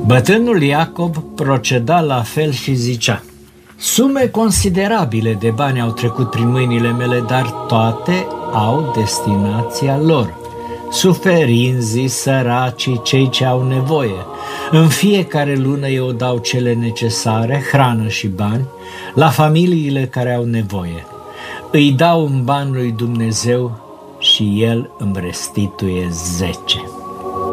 Bătrânul Iacob proceda la fel și zicea: sume considerabile de bani au trecut prin mâinile mele, dar toate au destinația lor. Suferinzii, săracii, cei ce au nevoie. În fiecare lună eu dau cele necesare, hrană și bani, la familiile care au nevoie. Îi dau un ban lui Dumnezeu și El îmi restituie 10.